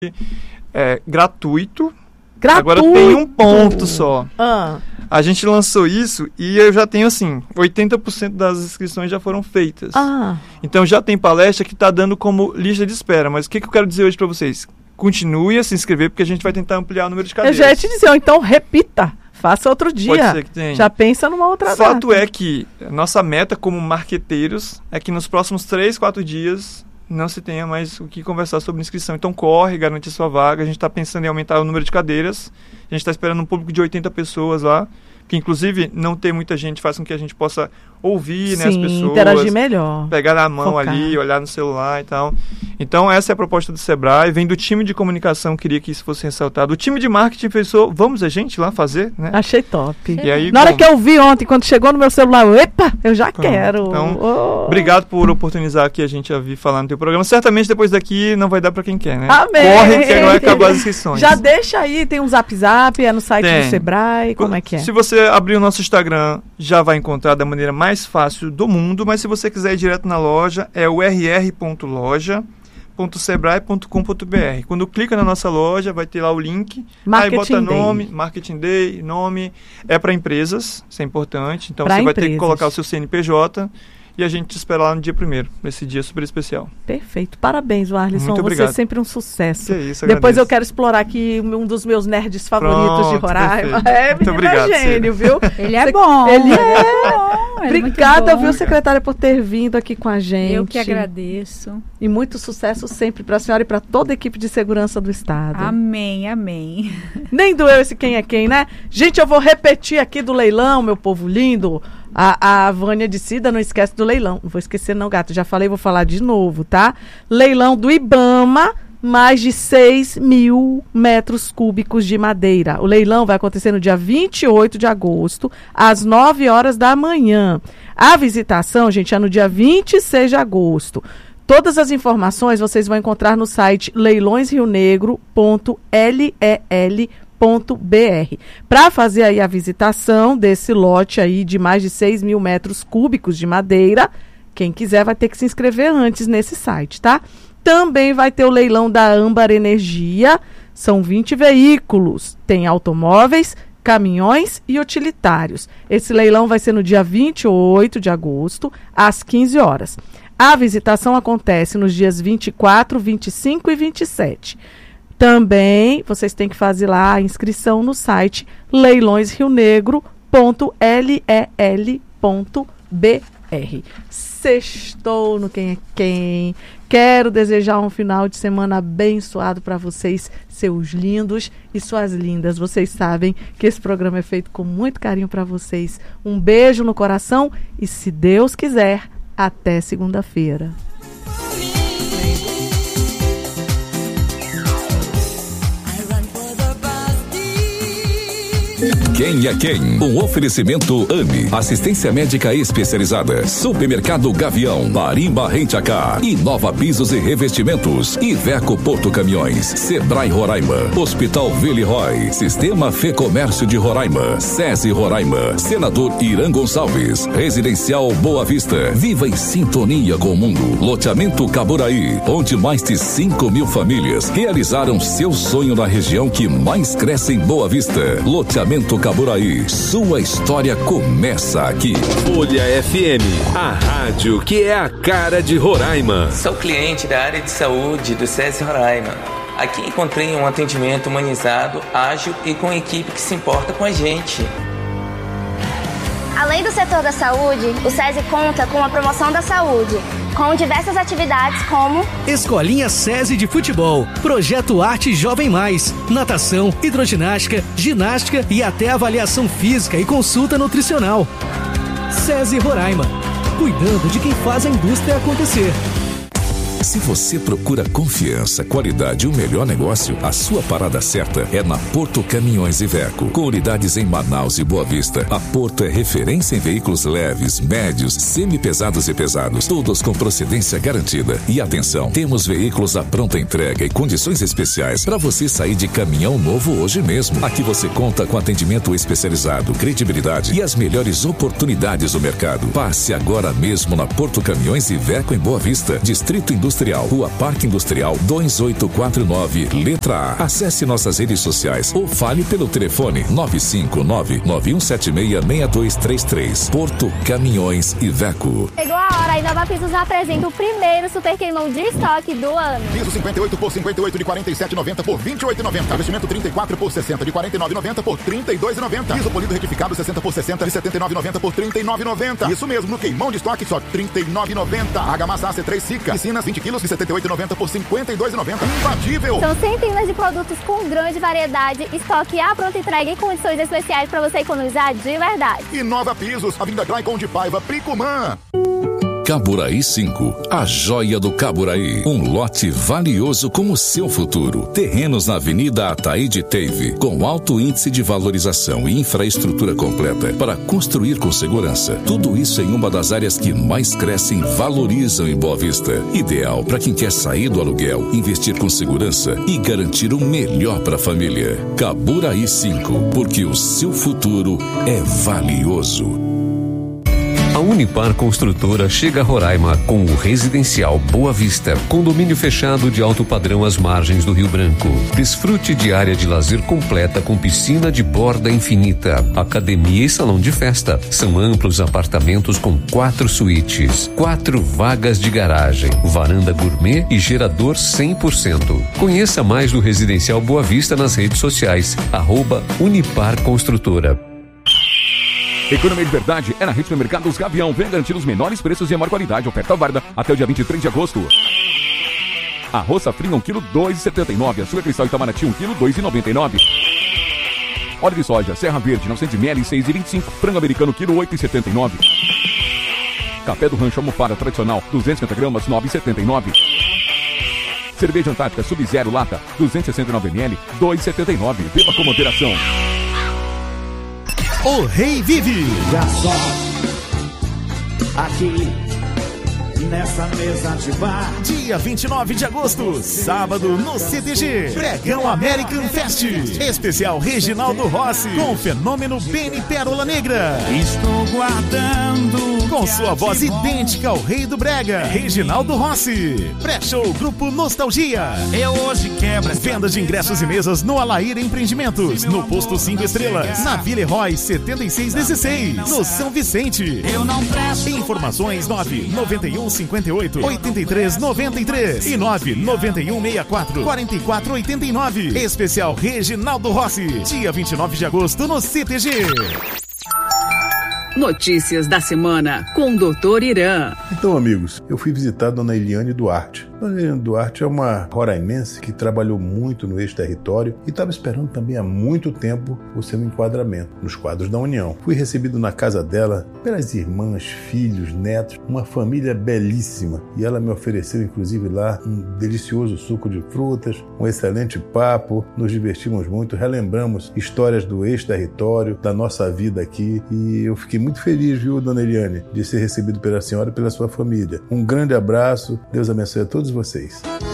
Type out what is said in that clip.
gratuito. Agora tem um ponto só. A gente lançou isso e eu já tenho, 80% das inscrições já foram feitas. Então já tem palestra que está dando como lista de espera. Mas o que eu quero dizer hoje para vocês? Continue a se inscrever, porque a gente vai tentar ampliar o número de cadeiras. Eu já ia te dizer, então repita. Faça outro dia. Pode ser que tenha. Já pensa numa outra data. Fato é que nossa meta como marqueteiros é que nos próximos 3, 4 dias não se tenha mais o que conversar sobre inscrição. Então corre, garante a sua vaga. A gente está pensando em aumentar o número de cadeiras. A gente está esperando um público de 80 pessoas lá, que inclusive não ter muita gente faz com que a gente possa ouvir, né, as pessoas. Interagir melhor. Pegar na mão ali, olhar no celular e tal. Então essa é a proposta do Sebrae. Vem do time de comunicação, queria que isso fosse ressaltado. O time de marketing pensou, vamos a gente lá fazer, né? Achei top. E aí, na hora que eu vi ontem, quando chegou no meu celular, eu já quero. Então, obrigado por oportunizar aqui a gente a vir falar no teu programa. Certamente depois daqui não vai dar para quem quer, né? Amém. Corre que vai acabar as inscrições. Já deixa aí, tem um zap, é no site do Sebrae, como é que é? Se você abrir o nosso Instagram, já vai encontrar da maneira mais fácil do mundo, mas se você quiser ir direto na loja, é o rr.loja.sebrae.com.br. Quando clica na nossa loja, vai ter lá o link, aí bota nome, Marketing Day, nome, é para empresas, isso é importante, então você vai ter que colocar o seu CNPJ e a gente te espera lá no dia 1º, nesse dia super especial. Perfeito. Parabéns, Warlisson. Muito obrigado. Você é sempre um sucesso. Que isso, depois eu quero explorar aqui um dos meus nerds favoritos de Roraima. Muito obrigado, gênio, viu? Ele é bom. Ele é. Obrigada, viu, secretária, por ter vindo aqui com a gente. Eu que agradeço. E muito sucesso sempre para a senhora e para toda a equipe de segurança do Estado. Amém, amém. Nem doeu esse quem é quem, né? Gente, eu vou repetir aqui do leilão, meu povo lindo. A Vânia de Cida, não esquece do leilão. Não vou esquecer não, gato. Já falei, vou falar de novo, tá? Leilão do IBAMA, mais de 6 mil metros cúbicos de madeira. O leilão vai acontecer no dia 28 de agosto, às 9 horas da manhã. A visitação, gente, é no dia 26 de agosto. Todas as informações vocês vão encontrar no site leilõesrionegro.lel.br. Para fazer aí a visitação desse lote aí de mais de 6 mil metros cúbicos de madeira, quem quiser vai ter que se inscrever antes nesse site, tá? Também vai ter o leilão da Âmbar Energia, são 20 veículos, tem automóveis, caminhões e utilitários. Esse leilão vai ser no dia 28 de agosto, às 15 horas. A visitação acontece nos dias 24, 25 e 27. Também vocês têm que fazer lá a inscrição no site leilõesrionegro.lel.br. Sextou no Quem é Quem. Quero desejar um final de semana abençoado para vocês, seus lindos e suas lindas. Vocês sabem que esse programa é feito com muito carinho para vocês. Um beijo no coração e, se Deus quiser, até segunda-feira. Quem é Quem? Um oferecimento AME, assistência médica especializada. Supermercado Gavião, Marimba Rent-A-Car, Inova Pisos e Revestimentos, Iveco Porto Caminhões, Sebrae Roraima, Hospital Villeroy, Sistema Fê Comércio de Roraima, SESI Roraima, Senador Irã Gonçalves, Residencial Boa Vista. Viva em sintonia com o mundo. Loteamento Caburaí, onde mais de 5 mil famílias realizaram seu sonho na região que mais cresce em Boa Vista. Loteamento Caburaí, sua história começa aqui. Folha FM, a rádio que é a cara de Roraima. Sou cliente da área de saúde do SESI Roraima. Aqui encontrei um atendimento humanizado, ágil e com equipe que se importa com a gente. Além do setor da saúde, o SESI conta com a promoção da saúde, com diversas atividades como Escolinha SESI de Futebol, Projeto Arte Jovem Mais, natação, hidroginástica, ginástica e até avaliação física e consulta nutricional. SESI Roraima, cuidando de quem faz a indústria acontecer. Se você procura confiança, qualidade e o melhor negócio, a sua parada certa é na Porto Caminhões Iveco. Com unidades em Manaus e Boa Vista, a Porto é referência em veículos leves, médios, semi-pesados e pesados, todos com procedência garantida. E atenção, temos veículos à pronta entrega e condições especiais para você sair de caminhão novo hoje mesmo. Aqui você conta com atendimento especializado, credibilidade e as melhores oportunidades do mercado. Passe agora mesmo na Porto Caminhões Iveco em Boa Vista, Distrito Industrial Industrial, Rua Parque Industrial 2849, letra A. Acesse nossas redes sociais ou fale pelo telefone 959-9176-6233. Porto Caminhões Iveco. Chegou a hora, a Nova Pisos apresenta o primeiro super queimão de estoque do ano. Piso 58 por 58 de 47,90 por 28,90. Revestimento 34 por 60 de 49,90 por 32,90. Piso polido retificado 60 por 60 de 79,90 por 39,90. Isso mesmo, no queimão de estoque só 39,90. Argamassa AC3 Sica, piscinas 20 quilos de 78,90 por 52,90. Imbatível! São centenas de produtos com grande variedade, estoque à pronta entrega e condições especiais para você economizar de verdade. E Nova Pisos, Avenida Claicon de Paiva, Pricumã. Caburaí 5, a joia do Caburaí. Um lote valioso como o seu futuro. Terrenos na Avenida Ataíde Teve, com alto índice de valorização e infraestrutura completa para construir com segurança. Tudo isso em uma das áreas que mais crescem e valorizam em Boa Vista. Ideal para quem quer sair do aluguel, investir com segurança e garantir o melhor para a família. Caburaí 5, porque o seu futuro é valioso. A Unipar Construtora chega a Roraima com o Residencial Boa Vista, condomínio fechado de alto padrão às margens do Rio Branco. Desfrute de área de lazer completa com piscina de borda infinita, academia e salão de festa. São amplos apartamentos com 4 suítes, 4 vagas de garagem, varanda gourmet e gerador 100%. Conheça mais do Residencial Boa Vista nas redes sociais, @Unipar Construtora. Economia de verdade é na rede Supermercados Gavião. Venha garantir os menores preços e a maior qualidade. Oferta válida até o dia 23 de agosto. Arroz safrinha 1 kg 2,79. Açúcar cristal Itamaraty 1 kg 2,99. Óleo de soja Serra Verde 900 ml 6,25. Frango americano quilo 8,79. Café do Rancho almofada tradicional 250 gramas 9,79. Cerveja Antártica Sub-Zero lata 269 ml 2,79. Beba com moderação. O Rei Vive. Já só aqui nessa mesa de bar. Dia 29 de agosto, sábado, no CTG. Bregão American Fest. Especial Reginaldo Rossi, com o fenômeno Benny Pérola Negra. Estou guardando. Com sua voz idêntica ao Rei do Brega, Reginaldo Rossi. Pré-show Grupo Nostalgia. Eu hoje quebro. Venda de ingressos e mesas no Alair Empreendimentos, no Posto 5 Estrelas, na Vila Herói 7616, no São Vicente. Eu não presto. Informações 99158 8393 e 99164 4489. Especial Reginaldo Rossi, dia 29 de agosto no CTG. Notícias da semana com o Dr. Irã. Então, amigos, eu fui visitar a Dona Eliane Duarte. Dona Eliane Duarte é uma roraimense que trabalhou muito no ex-território e estava esperando também há muito tempo o seu enquadramento nos quadros da União. Fui recebido na casa dela pelas irmãs, filhos, netos, uma família belíssima. E ela me ofereceu, inclusive, lá um delicioso suco de frutas, um excelente papo. Nos divertimos muito, relembramos histórias do ex-território, da nossa vida aqui. E eu fiquei muito feliz, viu, Dona Eliane, de ser recebido pela senhora e pela sua família. Um grande abraço, Deus abençoe a todos vocês.